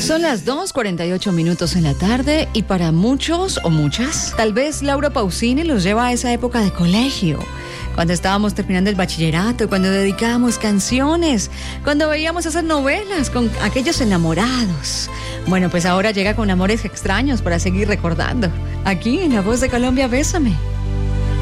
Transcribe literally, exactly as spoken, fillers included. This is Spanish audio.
Son las dos cuarenta y ocho minutos en la tarde y para muchos o muchas, tal vez Laura Pausini los lleva a esa época de colegio, cuando estábamos terminando el bachillerato, cuando dedicábamos canciones, cuando veíamos esas novelas con aquellos enamorados. Bueno, pues ahora llega con Amores Extraños para seguir recordando. Aquí en La Voz de Colombia, Bésame.